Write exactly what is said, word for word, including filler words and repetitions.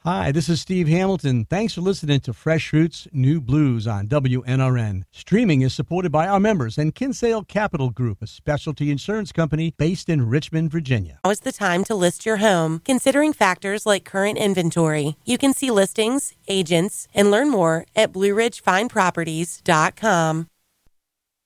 Hi, this is Steve Hamilton. Thanks for listening to Fresh Roots New Blues on W N R N. Streaming is supported by our members and Kinsale Capital Group, a specialty insurance company based in Richmond, Virginia. Now is the time to list your home. Considering factors like current inventory, you can see listings, agents, and learn more at blue ridge fine properties dot com.